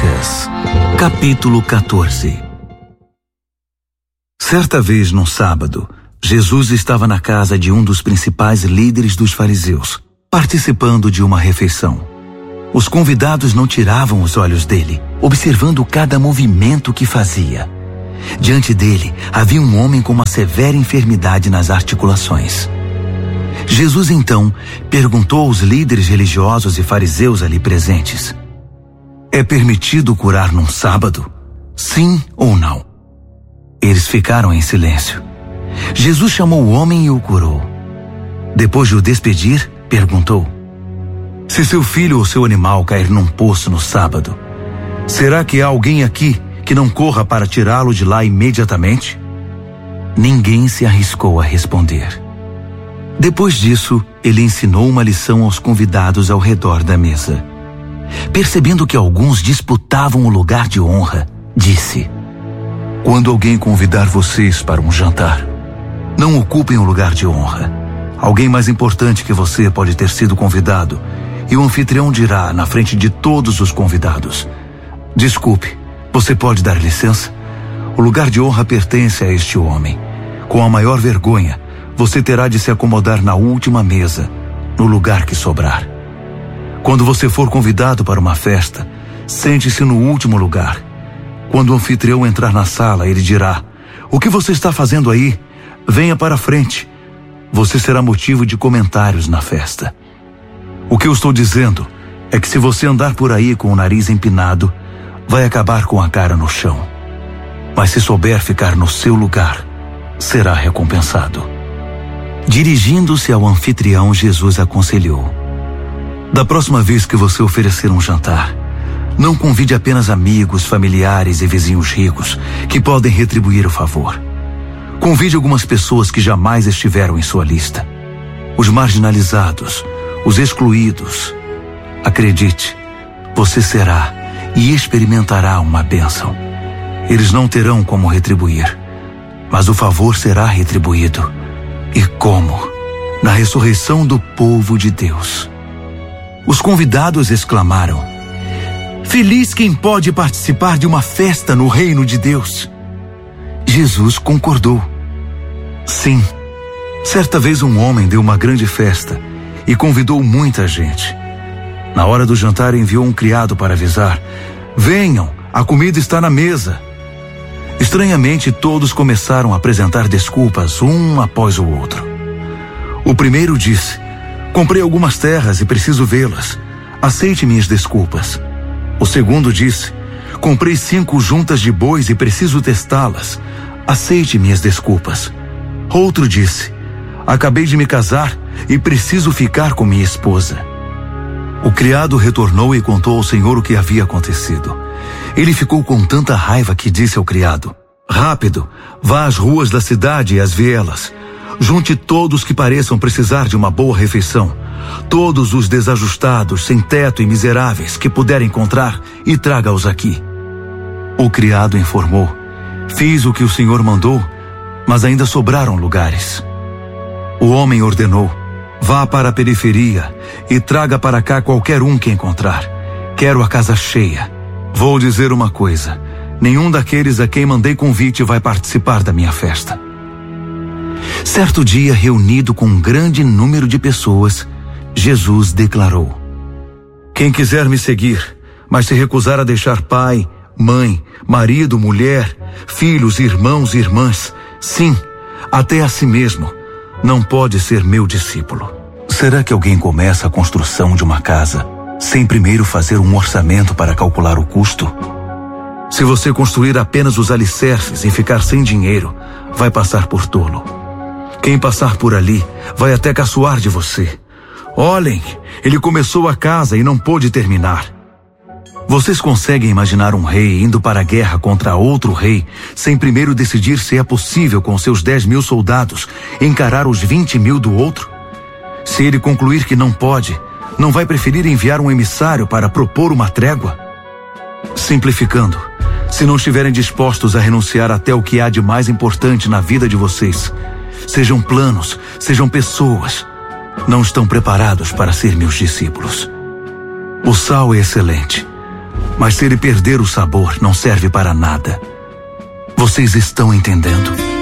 Lucas, capítulo 14. Certa vez, num sábado, Jesus estava na casa de um dos principais líderes dos fariseus, participando de uma refeição. Os convidados não tiravam os olhos dele, observando cada movimento que fazia. Diante dele, havia um homem com uma severa enfermidade nas articulações. Jesus, então, perguntou aos líderes religiosos e fariseus ali presentes: é permitido curar num sábado? Sim ou não? Eles ficaram em silêncio. Jesus chamou o homem e o curou. Depois de o despedir, perguntou: se seu filho ou seu animal cair num poço no sábado, será que há alguém aqui que não corra para tirá-lo de lá imediatamente? Ninguém se arriscou a responder. Depois disso, ele ensinou uma lição aos convidados ao redor da mesa. Percebendo que alguns disputavam o lugar de honra, disse: quando alguém convidar vocês para um jantar, não ocupem o lugar de honra. Alguém mais importante que você pode ter sido convidado, e o anfitrião dirá na frente de todos os convidados: desculpe, você pode dar licença? O lugar de honra pertence a este homem. Com a maior vergonha, você terá de se acomodar na última mesa, no lugar que sobrar. Quando você for convidado para uma festa, sente-se no último lugar. Quando o anfitrião entrar na sala, ele dirá: o que você está fazendo aí? Venha para a frente. Você será motivo de comentários na festa. O que eu estou dizendo é que se você andar por aí com o nariz empinado, vai acabar com a cara no chão. Mas se souber ficar no seu lugar, será recompensado. Dirigindo-se ao anfitrião, Jesus aconselhou: da próxima vez que você oferecer um jantar, não convide apenas amigos, familiares e vizinhos ricos que podem retribuir o favor. Convide algumas pessoas que jamais estiveram em sua lista. Os marginalizados, os excluídos. Acredite, você será e experimentará uma bênção. Eles não terão como retribuir, mas o favor será retribuído. E como? Na ressurreição do povo de Deus. Os convidados exclamaram: feliz quem pode participar de uma festa no reino de Deus. Jesus concordou. Sim, certa vez um homem deu uma grande festa e convidou muita gente. Na hora do jantar enviou um criado para avisar: venham, a comida está na mesa. Estranhamente, todos começaram a apresentar desculpas, um após o outro. O primeiro disse: comprei algumas terras e preciso vê-las. Aceite minhas desculpas. O segundo disse: comprei 5 juntas de bois e preciso testá-las. Aceite minhas desculpas. Outro disse: acabei de me casar e preciso ficar com minha esposa. O criado retornou e contou ao senhor o que havia acontecido. Ele ficou com tanta raiva que disse ao criado: rápido, vá às ruas da cidade e às vielas. Junte todos que pareçam precisar de uma boa refeição. Todos os desajustados, sem teto e miseráveis que puder encontrar, e traga-os aqui. O criado informou: fiz o que o senhor mandou, mas ainda sobraram lugares. O homem ordenou: vá para a periferia e traga para cá qualquer um que encontrar. Quero a casa cheia. Vou dizer uma coisa: nenhum daqueles a quem mandei convite vai participar da minha festa. Certo dia, reunido com um grande número de pessoas, Jesus declarou: quem quiser me seguir, mas se recusar a deixar pai, mãe, marido, mulher, filhos, irmãos e irmãs, sim, até a si mesmo, não pode ser meu discípulo. Será que alguém começa a construção de uma casa sem primeiro fazer um orçamento para calcular o custo? Se você construir apenas os alicerces e ficar sem dinheiro, vai passar por tolo. Quem passar por ali vai até caçoar de você. Olhem, ele começou a casa e não pôde terminar. Vocês conseguem imaginar um rei indo para a guerra contra outro rei, sem primeiro decidir se é possível com seus 10.000 soldados encarar os 20.000 do outro? Se ele concluir que não pode, não vai preferir enviar um emissário para propor uma trégua? Simplificando, se não estiverem dispostos a renunciar até o que há de mais importante na vida de vocês, sejam planos, sejam pessoas, não estão preparados para ser meus discípulos. O sal é excelente, Mas se ele perder o sabor, não serve para nada. Vocês estão entendendo?